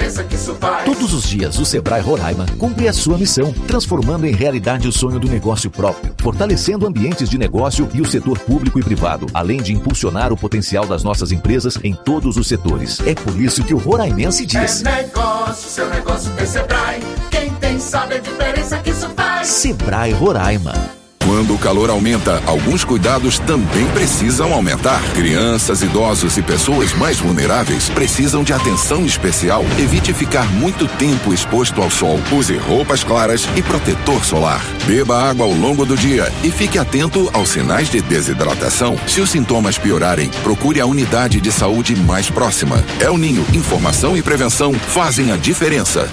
diferença que isso faz. Todos os dias, o Sebrae Roraima cumpre a sua missão, transformando em realidade o sonho do negócio próprio, fortalecendo ambientes de negócio e o setor público e privado, além de impulsionar o potencial das nossas empresas em todos os setores. É por isso que o roraimense diz: é negócio, seu negócio tem Sebrae. Quem tem sabe a diferença que isso faz. Sebrae Roraima. Quando o calor aumenta, alguns cuidados também precisam aumentar. Crianças, idosos e pessoas mais vulneráveis precisam de atenção especial. Evite ficar muito tempo exposto ao sol. Use roupas claras e protetor solar. Beba água ao longo do dia e fique atento aos sinais de desidratação. Se os sintomas piorarem, procure a unidade de saúde mais próxima. El Ninho, informação e prevenção fazem a diferença.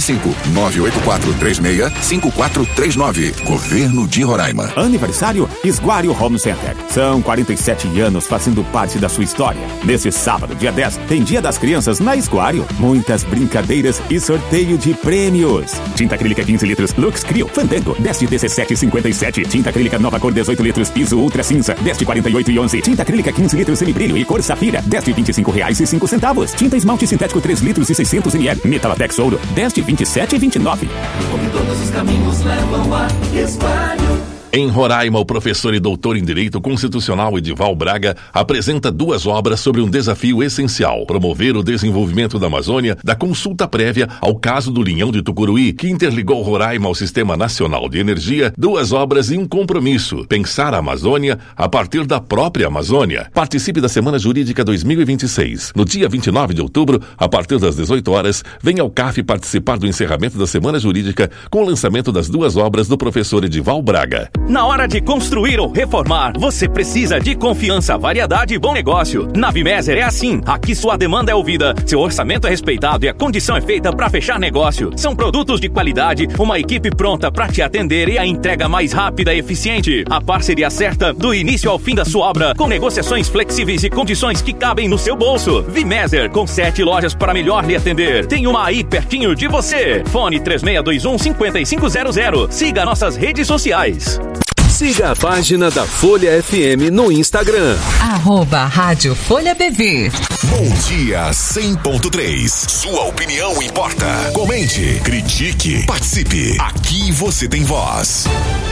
95-98436-5439. Governo de Roraima. Aniversário Esguário Home Center. São 47 anos fazendo parte da sua história. Nesse sábado, dia 10, tem Dia das Crianças na Esguário. Muitas brincadeiras e sorteio de prêmios. Tinta acrílica 15 litros Lux Crio Fandango 10 de 17,57. Tinta acrílica nova cor 18 litros piso ultra cinza 10 de 48,11. Tinta acrílica 15 litros semibrilho e cor safira 10 de R$25,05. Tinta esmalte sintético 3 litros e 600 ml. Metalatex ouro 10 de 27,29. Como todos os caminhos levam a Esguário. Em Roraima, o professor e doutor em Direito Constitucional Edival Braga apresenta 2 obras sobre um desafio essencial: promover o desenvolvimento da Amazônia, da consulta prévia ao caso do Linhão de Tucuruí, que interligou Roraima ao Sistema Nacional de Energia. 2 obras e um compromisso: pensar a Amazônia a partir da própria Amazônia. Participe da Semana Jurídica 2026. No dia 29 de outubro, a partir das 18 horas, venha ao CAF participar do encerramento da Semana Jurídica com o lançamento das 2 obras do professor Edival Braga. Na hora de construir ou reformar, você precisa de confiança, variedade e bom negócio. Na Vimeser é assim. Aqui sua demanda é ouvida, seu orçamento é respeitado e a condição é feita para fechar negócio. São produtos de qualidade, uma equipe pronta para te atender e a entrega mais rápida e eficiente. A parceria certa do início ao fim da sua obra, com negociações flexíveis e condições que cabem no seu bolso. Vimeser, com 7 lojas para melhor lhe atender. Tem uma aí pertinho de você. Fone 3621-5500. Siga nossas redes sociais. Siga a página da Folha FM no Instagram. @Rádio Folha BV. Bom dia 100.3. Sua opinião importa. Comente, critique, participe. Aqui você tem voz.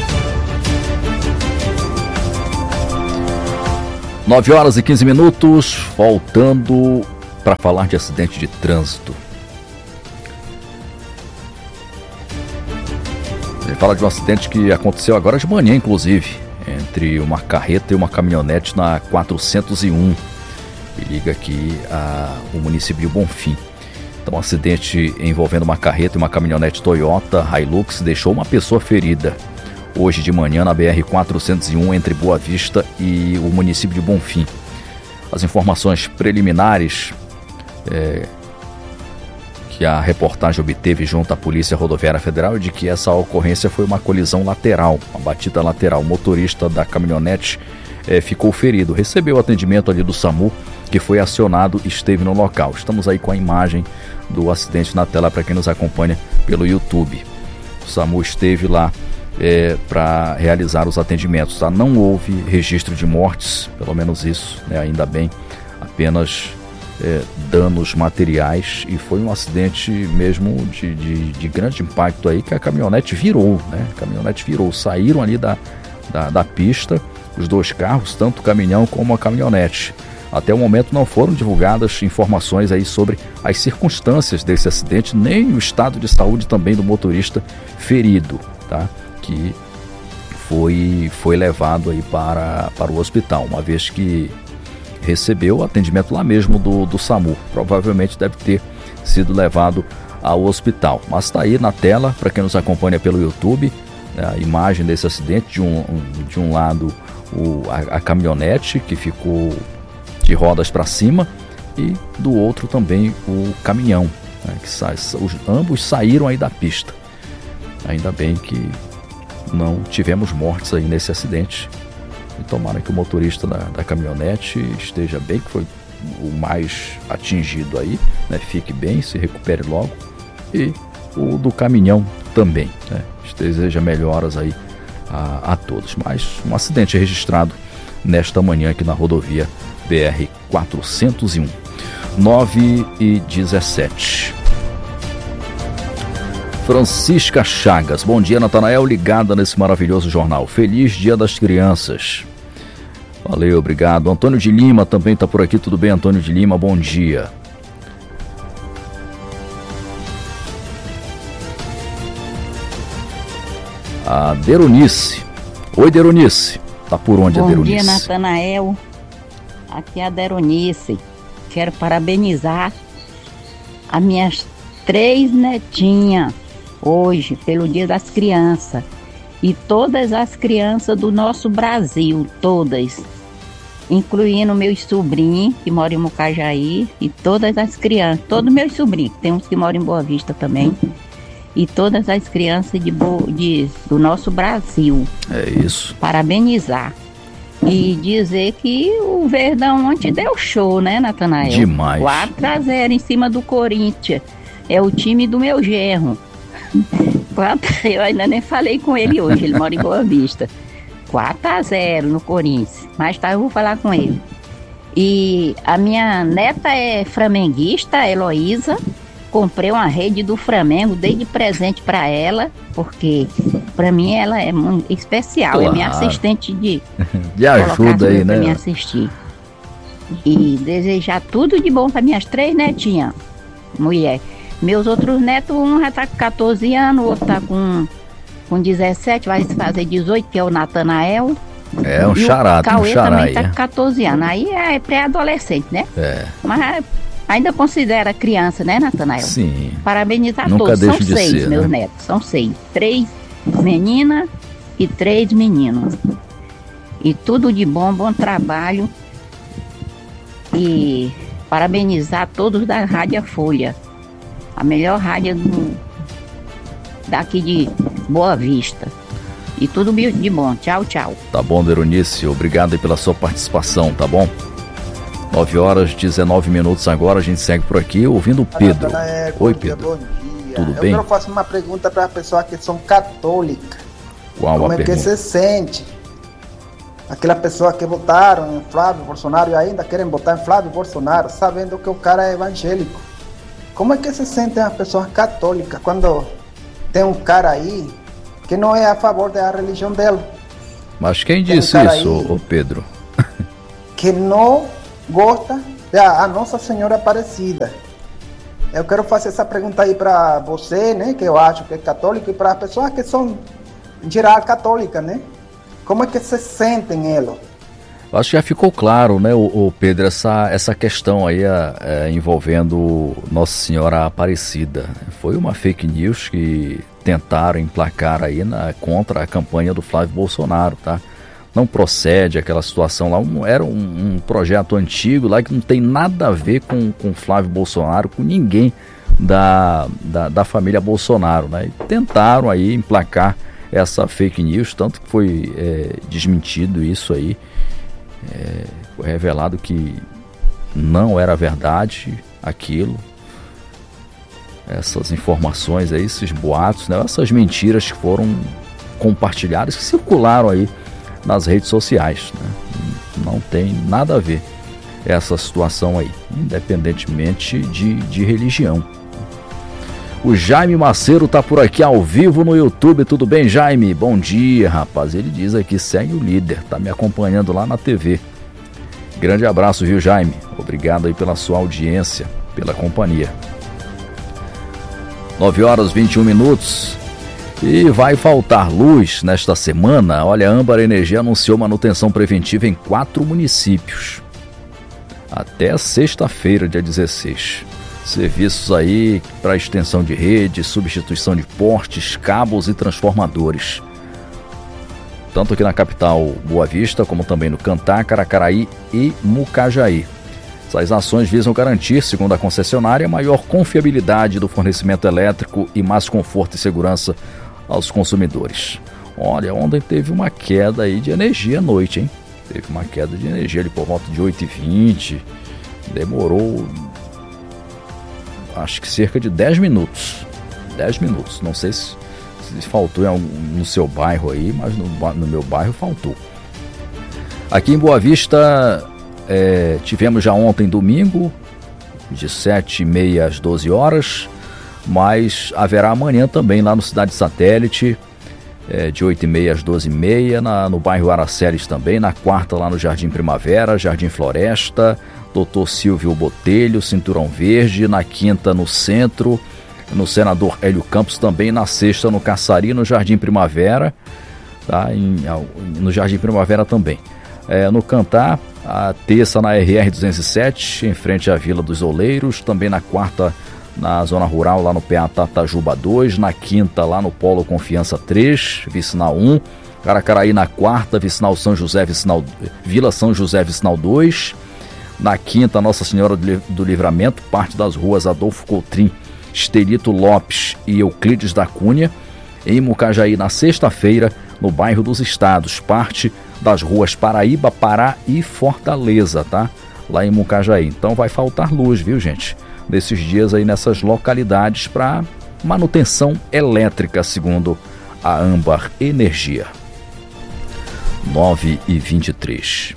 9h15, voltando para falar de acidente de trânsito. Ele fala de um acidente que aconteceu agora de manhã, inclusive, entre uma carreta e uma caminhonete na 401. E liga aqui o município de Bonfim. Então, um acidente envolvendo uma carreta e uma caminhonete Toyota Hilux deixou uma pessoa ferida. Hoje de manhã na BR-401 entre Boa Vista e o município de Bonfim. As informações preliminares que a reportagem obteve junto à Polícia Rodoviária Federal é de que essa ocorrência foi uma colisão lateral, uma batida lateral. O motorista da caminhonete ficou ferido, recebeu atendimento ali do SAMU, que foi acionado e esteve no local. Estamos aí com a imagem do acidente na tela para quem nos acompanha pelo YouTube. O SAMU esteve lá para realizar os atendimentos. Tá? Não houve registro de mortes, pelo menos isso, né? Ainda bem, apenas danos materiais, e foi um acidente mesmo de grande impacto aí, que a caminhonete virou, né? A caminhonete virou, saíram ali da pista os 2 carros, tanto o caminhão como a caminhonete. Até o momento não foram divulgadas informações aí sobre as circunstâncias desse acidente, nem o estado de saúde também do motorista ferido, tá? Que foi levado aí para o hospital, uma vez que recebeu atendimento lá mesmo do SAMU. Provavelmente deve ter sido levado ao hospital. Mas está aí na tela, para quem nos acompanha pelo YouTube, a imagem desse acidente. De um lado a caminhonete, que ficou de rodas para cima, e do outro também o caminhão, né, ambos saíram aí da pista. Ainda bem que não tivemos mortes aí nesse acidente. E tomara que o motorista da caminhonete esteja bem, que foi o mais atingido aí, né? Fique bem, se recupere logo. E o do caminhão também, né? Deseja melhoras aí a todos. Mas um acidente registrado nesta manhã aqui na rodovia BR-401. 9h17. Francisca Chagas, bom dia, Natanael, ligada nesse maravilhoso jornal. Feliz Dia das Crianças. Valeu, obrigado. Antônio de Lima também está por aqui, tudo bem, Antônio de Lima, bom dia. A Deronice. Oi, Deronice. Tá por onde, a Deronice? Bom dia, Natanael. Aqui é a Deronice. Quero parabenizar as minhas 3 netinhas hoje, pelo Dia das Crianças. E todas as crianças do nosso Brasil, todas. Incluindo meus sobrinhos, que moram em Mucajaí. E todas as crianças, todos meus sobrinhos. Tem uns que moram em Boa Vista também. E todas as crianças do nosso Brasil. É isso. Parabenizar. E dizer que o Verdão ontem deu show, né, Natanael? Demais. 4-0 em cima do Corinthians. É o time do meu genro. Eu ainda nem falei com ele hoje, ele mora em Boa Vista. 4-0 no Corinthians. Mais tarde eu vou falar com ele. E a minha neta é flamenguista, a Heloísa. Comprei uma rede do Flamengo, dei de presente para ela, porque para mim ela é muito especial, claro. É minha assistente de ajuda aí, né? Me assistir. E desejar tudo de bom para minhas 3 netinhas, mulher. Meus outros netos, um já tá com 14 anos, o outro tá com 17, vai fazer 18, que é o Natanael. É um charada, um Cauê também tá com 14 anos, aí é pré-adolescente, né? É. Mas ainda considera criança, né, Natanael? Sim. Parabenizar nunca todos. Deixa são de 6, ser, meus né? netos. São 6. 3 meninas e 3 meninos. E tudo de bom, bom trabalho. E parabenizar todos da Rádio Folha. A melhor rádio daqui de Boa Vista. E tudo de bom. Tchau, tchau. Tá bom, Deronice. Obrigado aí pela sua participação, tá bom? 9h19 agora, a gente segue por aqui ouvindo o Pedro. Oi, Pedro. Bom dia. Tudo bem? Eu quero fazer uma pergunta para a pessoa que são católicas. Qual Como a é pergunta? que se sente? Aquela pessoa que votaram em Flávio Bolsonaro e ainda querem votar em Flávio Bolsonaro, sabendo que o cara é evangélico. Como é que se sentem as pessoas católicas quando tem um cara aí que não é a favor da religião dela? Mas quem disse isso, ô Pedro? Que não gosta da Nossa Senhora Aparecida. Eu quero fazer essa pergunta aí para você, né, que eu acho que é católico, e para as pessoas que são, em geral, católicas, né? Como é que se sentem elas? Eu acho que já ficou claro, né, o Pedro, essa questão aí envolvendo Nossa Senhora Aparecida. Foi uma fake news que tentaram emplacar aí contra a campanha do Flávio Bolsonaro, tá? Não procede aquela situação lá, era um projeto antigo lá que não tem nada a ver com Flávio Bolsonaro, com ninguém da família Bolsonaro, né? E tentaram aí emplacar essa fake news, tanto que foi desmentido isso aí, foi revelado que não era verdade aquilo, essas informações aí, esses boatos, né? Essas mentiras que foram compartilhadas, que circularam aí nas redes sociais, né? Não tem nada a ver essa situação aí, independentemente de religião. O Jaime Maceiro tá por aqui ao vivo no YouTube. Tudo bem, Jaime? Bom dia, rapaz. Ele diz aqui, segue o líder, tá me acompanhando lá na TV. Grande abraço, viu, Jaime? Obrigado aí pela sua audiência, pela companhia. 9h21. E vai faltar luz nesta semana. Olha, a Âmbar Energia anunciou manutenção preventiva em 4 municípios. Até sexta-feira, dia 16. Serviços aí para extensão de rede, substituição de postes, cabos e transformadores. Tanto aqui na capital Boa Vista, como também no Cantá, Caracaraí e Mucajaí. Essas ações visam garantir, segundo a concessionária, maior confiabilidade do fornecimento elétrico e mais conforto e segurança aos consumidores. Olha, ontem teve uma queda aí de energia à noite, hein? Teve uma queda de energia ali por volta de 8h20. Demorou, acho que cerca de 10 minutos. 10 minutos. Não sei se faltou no seu bairro aí, mas no meu bairro faltou. Aqui em Boa Vista, tivemos já ontem domingo, de 7h30 às 12 horas, mas haverá amanhã também lá no Cidade Satélite, de 8h30 às 12h30, no bairro Araceles também, na quarta lá no Jardim Primavera, Jardim Floresta, Dr. Silvio Botelho, Cinturão Verde, na quinta no centro, no Senador Hélio Campos também, na sexta no Caçari, no Jardim Primavera, tá? No Jardim Primavera também. No Cantar, a terça na RR 207, em frente à Vila dos Oleiros, também na quarta na Zona Rural, lá no PA Tatajuba 2, na quinta lá no Polo Confiança 3, Vicinal 1, Caracaraí na quarta, Vicinal São José, Vila São José, Vicinal 2, na quinta Nossa Senhora do Livramento, parte das ruas Adolfo Coutrin, Estelito Lopes e Euclides da Cunha, em Mucajaí na sexta-feira, no bairro dos Estados, parte das ruas Paraíba, Pará e Fortaleza, tá? Lá em Mucajaí. Então vai faltar luz, viu, gente? Nesses dias aí nessas localidades para manutenção elétrica, segundo a Âmbar Energia. 9h23.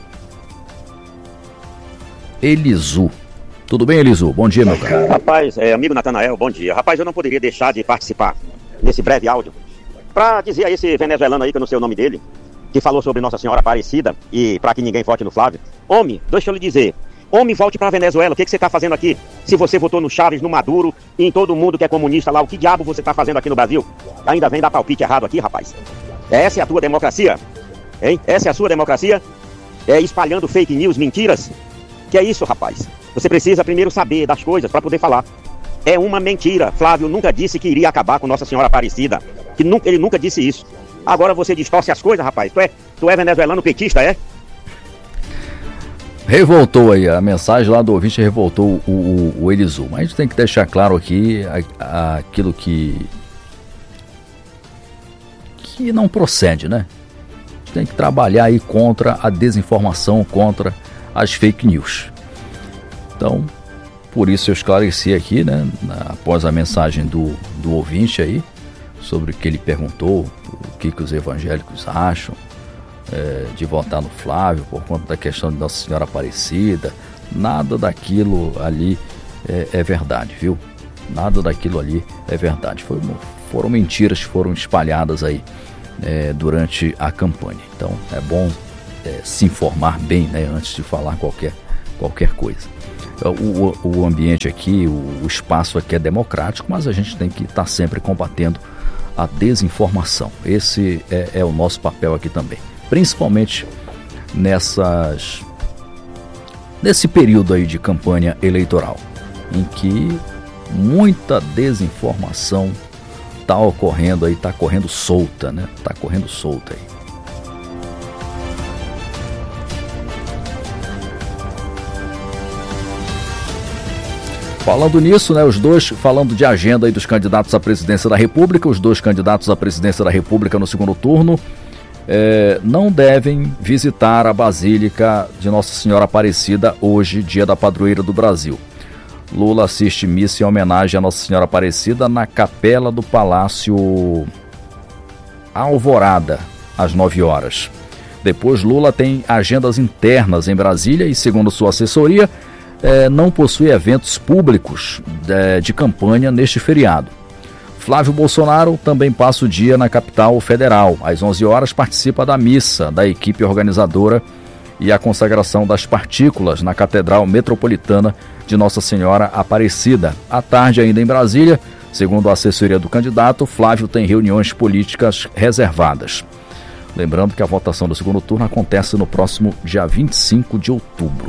Elisu. Tudo bem, Elisu? Bom dia, meu caro. Rapaz, amigo Natanael, bom dia. Rapaz, eu não poderia deixar de participar nesse breve áudio para dizer a esse venezuelano aí, que eu não sei o nome dele, que falou sobre Nossa Senhora Aparecida e para que ninguém vote no Flávio. Homem, deixa eu lhe dizer, homem, volte para a Venezuela, o que você está fazendo aqui? Se você votou no Chaves, no Maduro e em todo mundo que é comunista lá, o que diabo você está fazendo aqui no Brasil? Ainda vem dar palpite errado aqui, rapaz. Essa é a tua democracia? Hein? Essa é a sua democracia? Espalhando fake news, mentiras? Que é isso, rapaz? Você precisa primeiro saber das coisas para poder falar. É uma mentira. Flávio nunca disse que iria acabar com Nossa Senhora Aparecida. Ele nunca disse isso. Agora você distorce as coisas, rapaz. Tu é venezuelano petista, é? Revoltou aí, a mensagem lá do ouvinte revoltou o Elisu. Mas a gente tem que deixar claro aqui aquilo que não procede, né? A gente tem que trabalhar aí contra a desinformação, contra as fake news. Então, por isso eu esclareci aqui, né, após a mensagem do ouvinte aí, sobre o que ele perguntou, o que os evangélicos acham de votar no Flávio, por conta da questão de Nossa Senhora Aparecida. Nada daquilo ali é verdade, viu? Nada daquilo ali é verdade. Foram mentiras que foram espalhadas aí durante a campanha. Então, é bom se informar bem, né, antes de falar qualquer coisa. O ambiente aqui, o espaço aqui é democrático, mas a gente tem que estar sempre combatendo a desinformação. Esse é o nosso papel aqui também, principalmente nesse período aí de campanha eleitoral, em que muita desinformação está ocorrendo aí, está correndo solta, né? Está correndo solta aí. Falando nisso, né, falando de agenda aí dos candidatos à presidência da República, os dois candidatos à presidência da República no segundo turno não devem visitar a Basílica de Nossa Senhora Aparecida hoje, dia da padroeira do Brasil. Lula assiste missa em homenagem a Nossa Senhora Aparecida na Capela do Palácio Alvorada, às 9 horas. Depois, Lula tem agendas internas em Brasília e, segundo sua assessoria, não possui eventos públicos de campanha neste feriado. Flávio Bolsonaro também passa o dia na capital federal. Às 11 horas participa da missa da equipe organizadora e a consagração das partículas na Catedral Metropolitana de Nossa Senhora Aparecida. À tarde, ainda em Brasília, segundo a assessoria do candidato, Flávio tem reuniões políticas reservadas. Lembrando que a votação do segundo turno acontece no próximo dia 25 de outubro.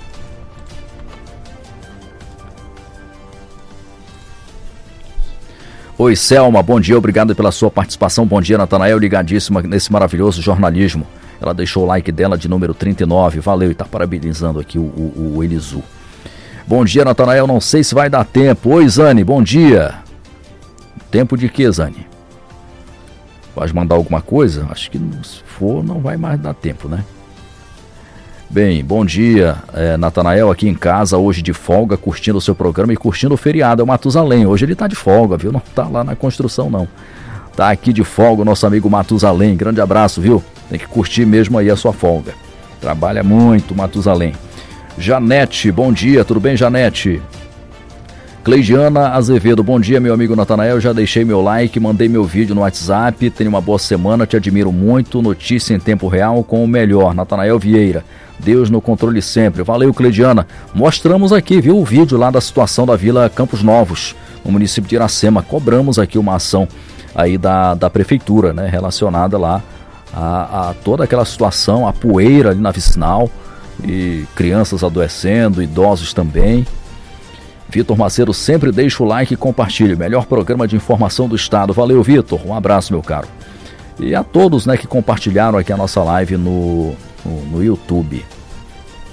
Oi, Selma, bom dia, obrigado pela sua participação. Bom dia, Natanael, ligadíssima nesse maravilhoso jornalismo. Ela deixou o like dela de número 39, valeu, e está parabenizando aqui o Elisu. Bom dia, Natanael, não sei se vai dar tempo. Oi, Zane, bom dia. Tempo de quê, Zane? Pode mandar alguma coisa? Acho que se for, não vai mais dar tempo, né? Bem, bom dia, Natanael, aqui em casa, hoje de folga, curtindo o seu programa e curtindo o feriado. É o Matusalém, hoje ele tá de folga, viu? Não tá lá na construção, não. Tá aqui de folga o nosso amigo Matusalém, grande abraço, viu? Tem que curtir mesmo aí a sua folga. Trabalha muito, Matusalém. Janete, bom dia, tudo bem, Janete? Cleidiana Azevedo, bom dia, meu amigo Natanael, já deixei meu like, mandei meu vídeo no WhatsApp, tenha uma boa semana, te admiro muito, notícia em tempo real com o melhor, Natanael Vieira, Deus no controle sempre, valeu Cleidiana, mostramos aqui, viu, o vídeo lá da situação da Vila Campos Novos, no município de Iracema, cobramos aqui uma ação aí da prefeitura, né, relacionada lá a toda aquela situação, a poeira ali na vicinal, e crianças adoecendo, idosos também. Vitor Macedo, sempre deixa o like e compartilhe. Melhor programa de informação do estado. Valeu, Vitor. Um abraço, meu caro. E a todos, né, que compartilharam aqui a nossa live no YouTube.